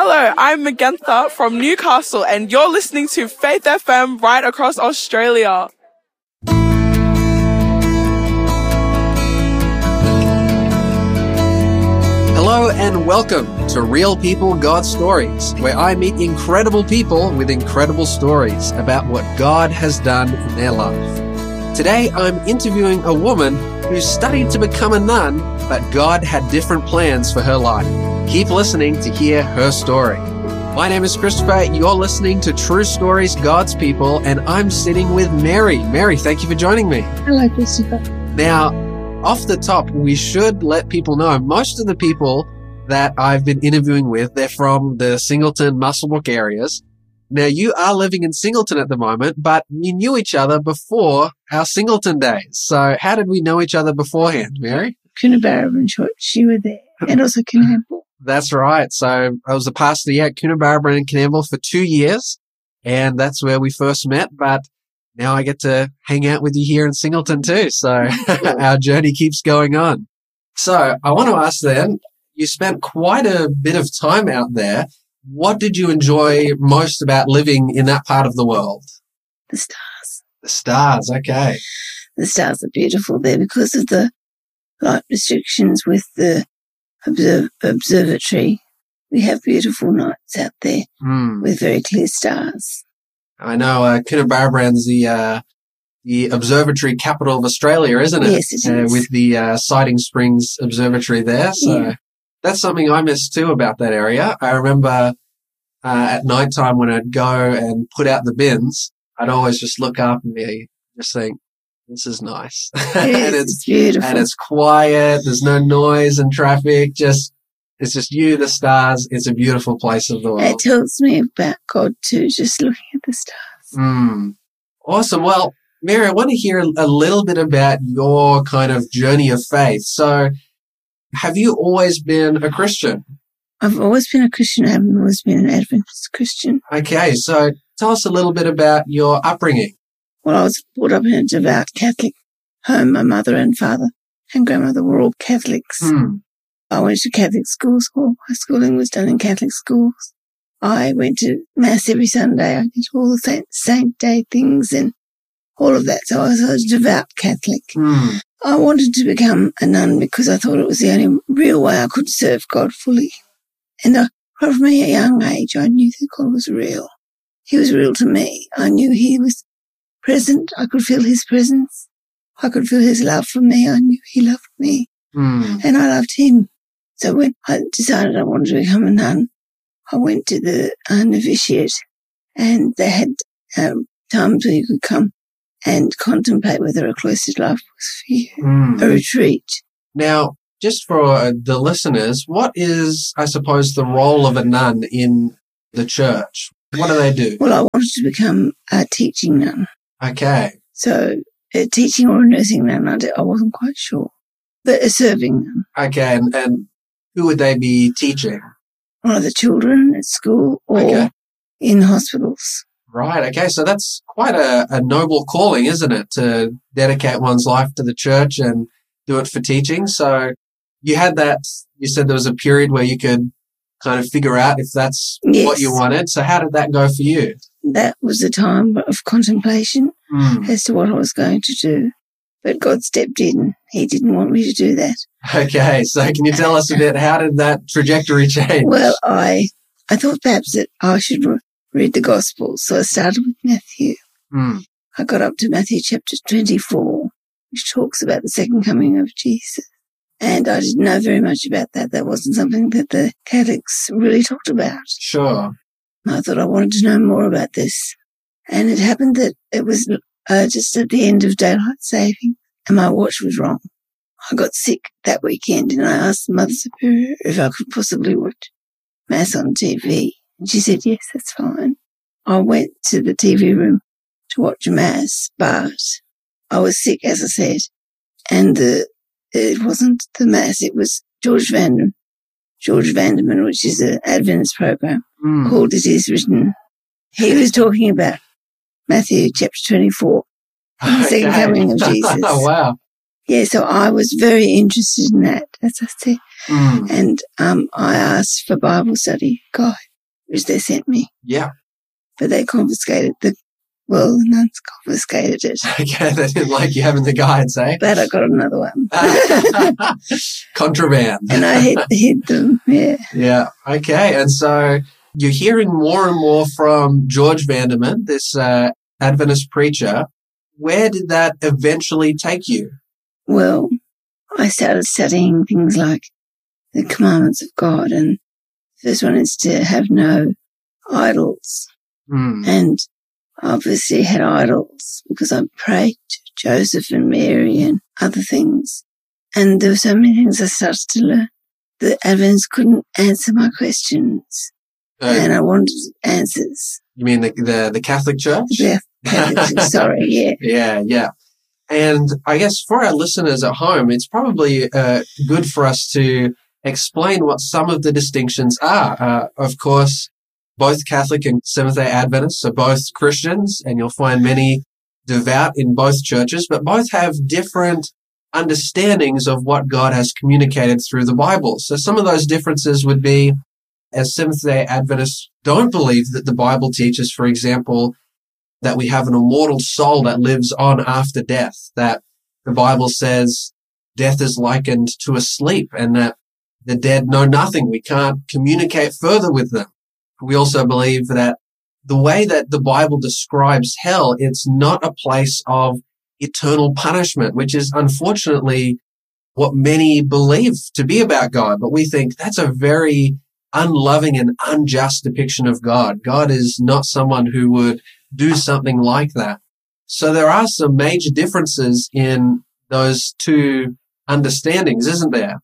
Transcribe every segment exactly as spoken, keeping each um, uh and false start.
Hello, I'm Magentha from Newcastle, and you're listening to Faith F M right across Australia. Hello and welcome to Real People, God Stories, where I meet incredible people with incredible stories about what God has done in their life. Today, I'm interviewing a woman who studied to become a nun, but God had different plans for her life. Keep listening to hear her story. My name is Christopher. You're listening to True Stories, God's People, and I'm sitting with Mary. Mary, thank you for joining me. Hello, Christopher. Now, off the top, we should let people know most of the people that I've been interviewing with, they're from the Singleton, Muswellbrook areas. Now, you are living in Singleton at the moment, but we knew each other before our Singleton days. So how did we know each other beforehand, Mary? Coonabarabran Church, you were there, and also Coonamble. That's right. So I was a pastor here at Coonabarabran and Coonamble for two years, and that's where we first met. But now I get to hang out with you here in Singleton too. So our journey keeps going on. So I want to ask then, you spent quite a bit of time out there. What did you enjoy most about living in that part of the world? The stars. The stars, okay. The stars are beautiful there because of the light restrictions with the observ- observatory. We have beautiful nights out there mm. with very clear stars. I know uh, Coonabarabran's the uh, the observatory capital of Australia, isn't it? Yes, it uh, is. With the uh, Siding Springs Observatory there. So yeah. That's something I miss too about that area. I remember uh, at night time when I'd go and put out the bins, I'd always just look up and be, just think, this is nice. Yes, and it's, it's beautiful. And it's quiet. There's no noise and traffic. Just It's just you, the stars. It's a beautiful place of the world. It tells me about God too, just looking at the stars. Mm. Awesome. Well, Mary, I want to hear a little bit about your kind of journey of faith. So have you always been a Christian? I've always been a Christian. I haven't always been an Adventist Christian. Okay. So tell us a little bit about your upbringing. Well, I was brought up in a devout Catholic home. My mother and father and grandmother were all Catholics. Mm. I went to Catholic schools. All my schooling was done in Catholic schools. I went to Mass every Sunday. I did all the Saint, Saint Day things and all of that. So I was a devout Catholic. Mm. I wanted to become a nun because I thought it was the only real way I could serve God fully. And I, from a young age, I knew that God was real. He was real to me. I knew he was present. I could feel his presence. I could feel his love for me. I knew he loved me. Mm. And I loved him. So when I decided I wanted to become a nun, I went to the uh, novitiate, and they had um, times where you could come and contemplate whether a cloistered life was for you, mm. a retreat. Now, just for uh, the listeners, what is, I suppose, the role of a nun in the church? What do they do? Well, I wanted to become a teaching nun. Okay. So a teaching or a nursing nun, I, I wasn't quite sure, but a serving nun. Okay, and, and who would they be teaching? One of the children at school or okay. in hospitals. Right, okay, so that's quite a, a noble calling, isn't it, to dedicate one's life to the church and do it for teaching. So you had that, you said there was a period where you could kind of figure out if that's yes. what you wanted. So how did that go for you? That was a time of contemplation mm. as to what I was going to do. But God stepped in. He didn't want me to do that. Okay, so can you tell us a bit, how did that trajectory change? Well, I I thought perhaps that I should re- read the Gospels, so I started with Matthew. Mm. I got up to Matthew chapter twenty-four, which talks about the second coming of Jesus. And I didn't know very much about that. That wasn't something that the Catholics really talked about. Sure. I thought I wanted to know more about this. And it happened that it was uh, just at the end of daylight saving, and my watch was wrong. I got sick that weekend, and I asked Mother Superior if I could possibly watch Mass on T V. And she said, yes, that's fine. I went to the T V room to watch Mass, but I was sick, as I said, and the it wasn't the Mass, it was George Vanderman, George Vanderman, which is an Adventist program mm. called It Is Written. He was talking about Matthew chapter twenty-four, the okay. second coming of Jesus. Oh, wow. Yeah, so I was very interested in that, as I said. Mm. And um, I asked for Bible study guide. which they sent me. Yeah. But they confiscated the, well, the nuns confiscated it. Okay, they didn't like you having the guides, eh? But I got another one. Contraband. And I hid, hid them, yeah. Yeah, okay. And so you're hearing more and more from George Vanderman, this uh, Adventist preacher. Where did that eventually take you? Well, I started studying things like the commandments of God, and the first one is to have no idols. Mm. And obviously had idols because I prayed to Joseph and Mary and other things. And there were so many things I started to learn. The Adventists couldn't answer my questions, Uh, and I wanted answers. you mean the, the the Catholic Church? Yeah, Catholic, sorry, yeah. Yeah, yeah. And I guess for our listeners at home, it's probably uh, good for us to explain what some of the distinctions are. Uh, of course, both Catholic and Seventh-day Adventists are both Christians, and you'll find many devout in both churches, but both have different understandings of what God has communicated through the Bible. So some of those differences would be, as Seventh-day Adventists don't believe that the Bible teaches, for example, that we have an immortal soul that lives on after death, that the Bible says death is likened to a sleep, and that the dead know nothing. We can't communicate further with them. We also believe that the way that the Bible describes hell, it's not a place of eternal punishment, which is unfortunately what many believe to be about God. But we think that's a very unloving and unjust depiction of God. God is not someone who would do something like that. So there are some major differences in those two understandings, isn't there?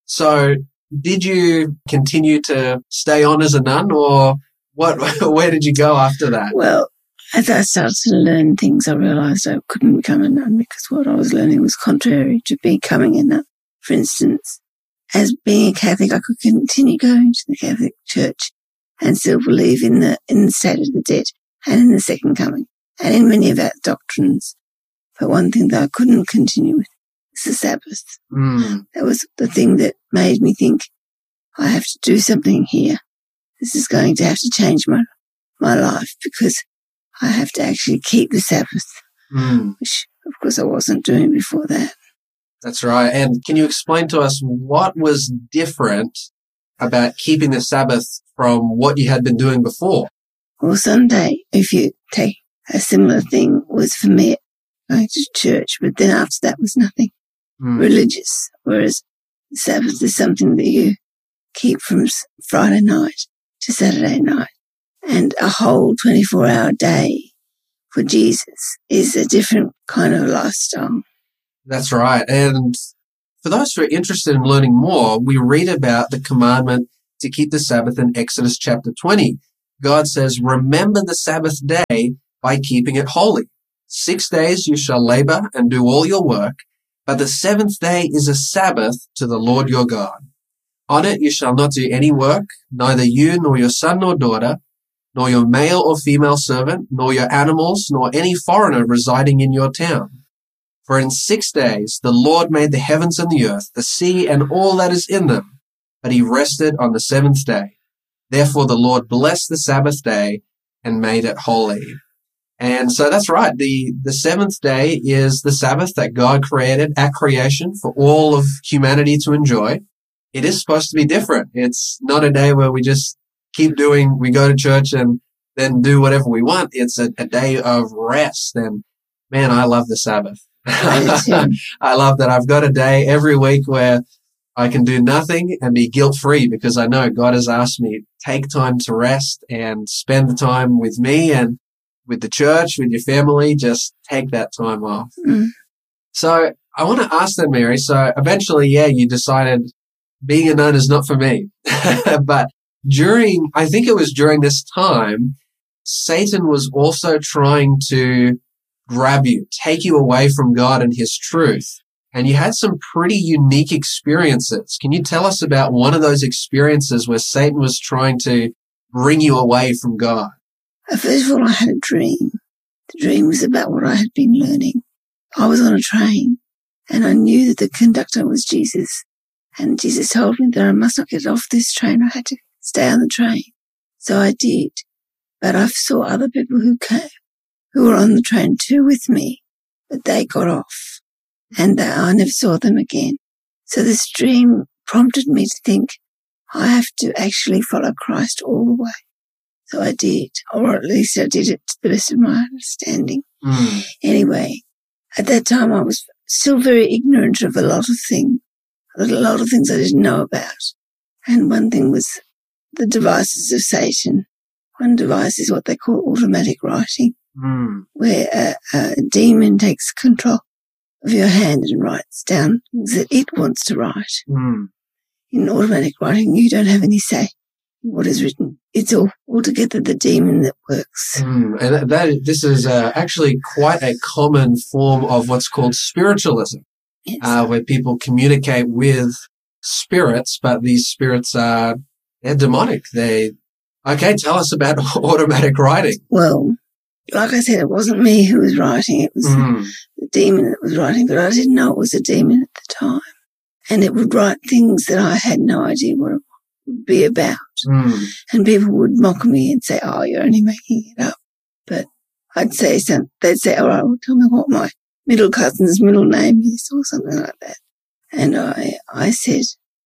So did you continue to stay on as a nun, or what? Where did you go after that? Well, as I started to learn things, I realised I couldn't become a nun because what I was learning was contrary to becoming a nun. For instance, as being a Catholic, I could continue going to the Catholic Church and still believe in the in the state of the dead and in the second coming and in many of our doctrines. But one thing that I couldn't continue with is the Sabbath. Mm. That was the thing that made me think, I have to do something here. This is going to have to change my my life because I have to actually keep the Sabbath, Mm. which, of course, I wasn't doing before that. That's right. And can you explain to us what was different about keeping the Sabbath from what you had been doing before? Well, Sunday, if you take a similar thing, was for me going to church, but then after that was nothing Mm. religious, whereas the Sabbath is something that you keep from Friday night to Saturday night. And a whole twenty-four hour day for Jesus is a different kind of lifestyle. That's right. And for those who are interested in learning more, we read about the commandment to keep the Sabbath in Exodus chapter twenty. God says, remember the Sabbath day by keeping it holy. Six days you shall labor and do all your work, but the seventh day is a Sabbath to the Lord your God. On it you shall not do any work, neither you nor your son nor daughter, nor your male or female servant, nor your animals, nor any foreigner residing in your town. For in six days the Lord made the heavens and the earth, the sea and all that is in them, but he rested on the seventh day. Therefore the Lord blessed the Sabbath day and made it holy. And so that's right. The, the seventh day is the Sabbath that God created at creation for all of humanity to enjoy. It is supposed to be different. It's not a day where we just keep doing, we go to church and then do whatever we want. It's a, a day of rest. And man, I love the Sabbath. I love that I've got a day every week where I can do nothing and be guilt-free because I know God has asked me, take time to rest and spend the time with me and with the church, with your family. Just take that time off. Mm. So I want to ask then, Mary, so eventually, yeah, you decided being a nun is not for me. But during, I think it was during this time, Satan was also trying to grab you, take you away from God and his truth. And you had some pretty unique experiences. Can you tell us about one of those experiences where Satan was trying to bring you away from God? First of all, I had a dream. The dream was about what I had been learning. I was on a train and I knew that the conductor was Jesus. And Jesus told me that I must not get off this train. I had to stay on the train. So I did. But I saw other people who came, who were on the train too with me, but they got off and they, I never saw them again. So this dream prompted me to think, I have to actually follow Christ all the way. So I did, or at least I did it to the best of my understanding. Mm. Anyway, at that time I was still very ignorant of a lot of things, a lot of things I didn't know about. And one thing was the devices of Satan. One device is what they call automatic writing, Mm. where a, a demon takes control of your hand and writes down things that it wants to write. Mm. In automatic writing, you don't have any say in what is written. It's all altogether the demon that works. Mm. And that, that this is uh, actually quite a common form of what's called spiritualism, Yes. uh, where people communicate with spirits, but these spirits are they're demonic. They okay. Tell us about automatic writing. Well, like I said, it wasn't me who was writing. It was Mm. the demon that was writing, but I didn't know it was a demon at the time. And it would write things that I had no idea what it would be about. Mm. And people would mock me and say, oh, you're only making it up. But I'd say something, they'd say, all right, well, tell me what my middle cousin's middle name is or something like that. And I, I said,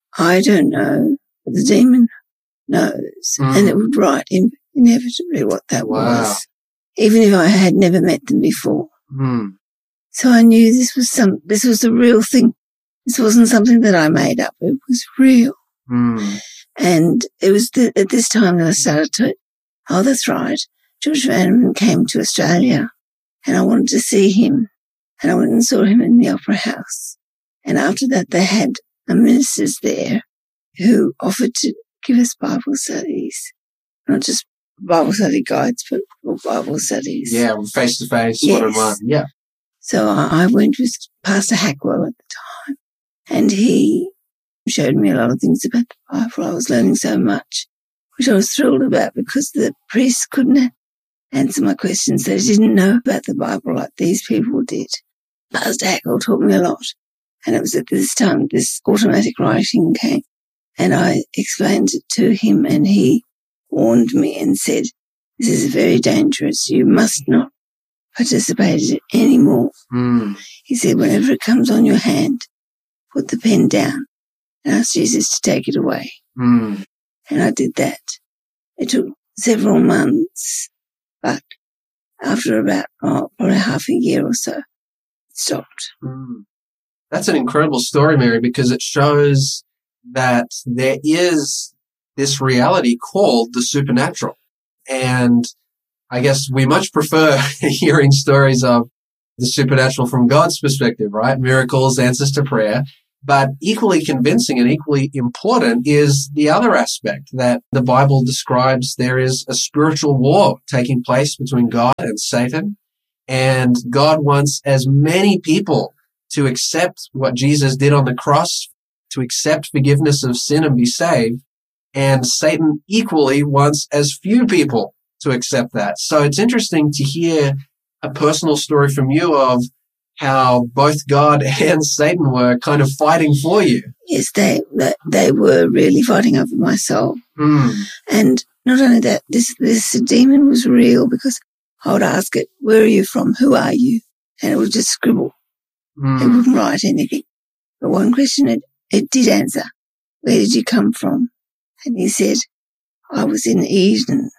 I don't know, but the demon knows. Mm. And it would write in, inevitably what that Wow. was, even if I had never met them before. Mm. So I knew this was some, this was the real thing. This wasn't something that I made up. It was real. Mm. And it was the, at this time that I started to, oh, that's right. George Vanderman came to Australia and I wanted to see him. And I went and saw him in the Opera House. And after that, they had a ministers there who offered to give us Bible studies, not just Bible study guides, but Bible studies. Yeah, face to face, Yes. one on one. Yeah. So I, I went with Pastor Hackwell at the time, and he showed me a lot of things about the Bible. I was learning so much, which I was thrilled about because the priests couldn't answer my questions. They didn't know about the Bible like these people did. Pastor Hackwell taught me a lot. And it was at this time this automatic writing came. And I explained it to him and he warned me and said, this is very dangerous. You must not participate in it anymore. Mm. He said, whenever it comes on your hand, put the pen down and ask Jesus to take it away. Mm. And I did that. It took several months, but after about oh, probably half a year or so, it stopped. Mm. That's an incredible story, Mary, because it shows that there is this reality called the supernatural. And I guess we much prefer hearing stories of the supernatural from God's perspective, right? Miracles, answers to prayer. But equally convincing and equally important is the other aspect that the Bible describes. There is a spiritual war taking place between God and Satan. And God wants as many people to accept what Jesus did on the cross, to accept forgiveness of sin and be saved. And Satan equally wants as few people to accept that. So it's interesting to hear a personal story from you of how both God and Satan were kind of fighting for you. Yes, they they were really fighting over my soul. Mm. And not only that, this, this demon was real because I would ask it, where are you from? Who are you? And it would just scribble. Mm. It wouldn't write anything. But one question it, it did answer. Where did you come from? And he said, I was in Eden,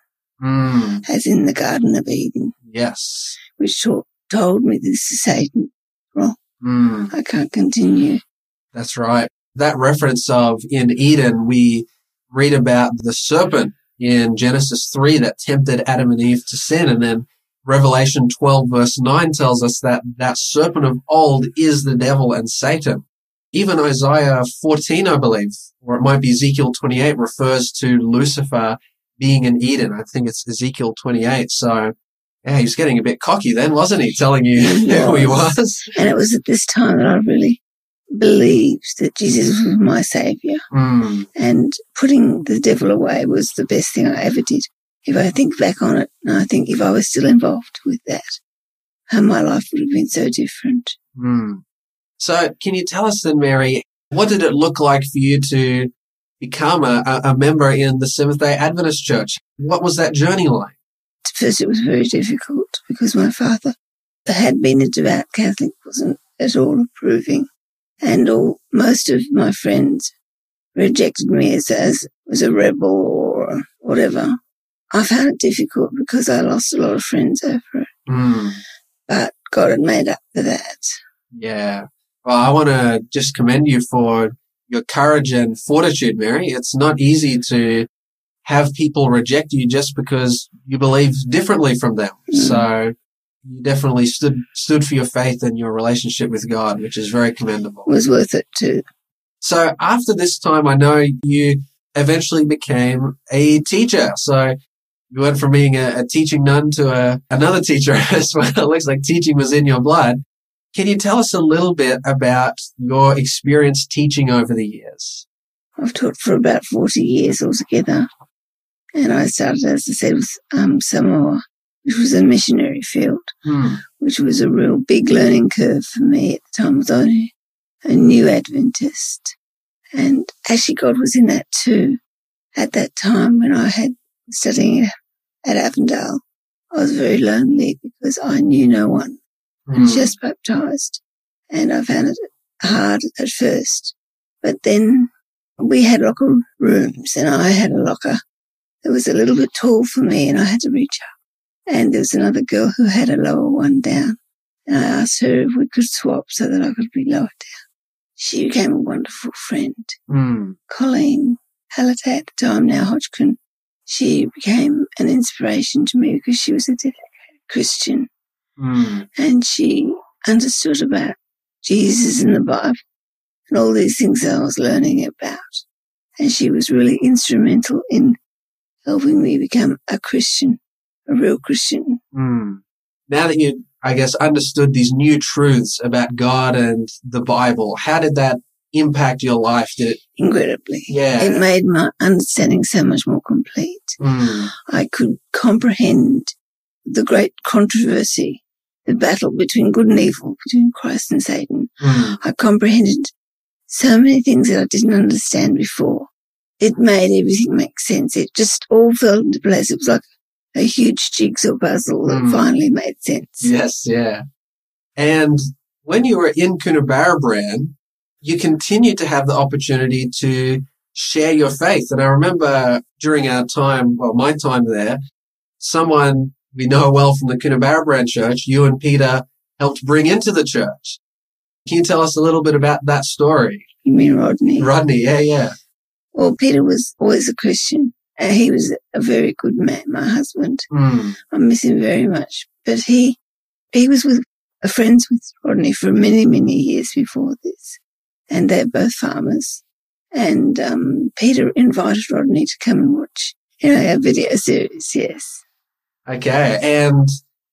Mm. as in the Garden of Eden, Yes. which to- told me this is Satan. Wrong. Mm. I can't continue. That's right. That reference of in Eden, we read about the serpent in Genesis three that tempted Adam and Eve to sin. And then Revelation twelve verse nine tells us that that serpent of old is the devil and Satan. Even Isaiah fourteen, I believe, or it might be Ezekiel twenty-eight, refers to Lucifer being in Eden. I think it's Ezekiel twenty-eight. So, yeah, he was getting a bit cocky then, wasn't he? Telling you He who he was. was. And it was at this time that I really believed that Jesus was my saviour. Mm. And putting the devil away was the best thing I ever did. If I think back on it, and I think if I was still involved with that, how my life would have been so different. Mm. So can you tell us then, Mary, what did it look like for you to become a, a member in the Seventh-day Adventist Church. What was that journey like? At first it was very difficult because my father had been a devout Catholic, wasn't at all approving, and all most of my friends rejected me as, as, as a rebel or whatever. I found it difficult because I lost a lot of friends over it. Mm. But God had made up for that. Yeah. Well, I want to just commend you for your courage and fortitude, Mary. It's not easy to have people reject you just because you believe differently from them. Mm. So you definitely stood stood for your faith and your relationship with God, which is very commendable. It was worth it too. So after this time, I know you eventually became a teacher. So you went from being a, a teaching nun to a, another teacher as well. It looks like teaching was in your blood. Can you tell us a little bit about your experience teaching over the years? I've taught for about forty years altogether. And I started, as I said, with um, Samoa, which was a missionary field, hmm. which was a real big learning curve for me at the time. I was only a new Adventist. And actually God was in that too. At that time when I had studying at Avondale, I was very lonely because I knew no one. Hmm. Just baptised. And I found it hard at first. But then we had locker rooms and I had a locker that was a little bit tall for me and I had to reach up. And there was another girl who had a lower one down. And I asked her if we could swap so that I could be lower down. She became a wonderful friend. Mm. Colleen Halliday at the time, now Hodgkin, she became an inspiration to me because she was a dedicated Christian. Mm. And she understood about Jesus and the Bible and all these things that I was learning about. And she was really instrumental in helping me become a Christian, a real Christian. Mm. Now that you, I guess, understood these new truths about God and the Bible, how did that impact your life? Did it? Incredibly. Yeah. It made my understanding so much more complete. Mm. I could comprehend the great controversy, the battle between good and evil, between Christ and Satan. Mm. I comprehended so many things that I didn't understand before. It made everything make sense. It just all fell into place. It was like a huge jigsaw puzzle that Mm. finally made sense. Yes, yeah. And when you were in Coonabarabran, you continued to have the opportunity to share your faith. And I remember during our time, well, my time there, someone we know well from the Coonabarabran church, you and Peter helped bring into the church. Can you tell us a little bit about that story? You mean Rodney? Rodney, yeah, yeah. Well, Peter was always a Christian. Uh, he was a very good man, my husband. Mm. I miss him very much. But he he was with uh, friends with Rodney for many, many years before this. And they're both farmers. And um, Peter invited Rodney to come and watch, you know, our video series, yes. Okay. And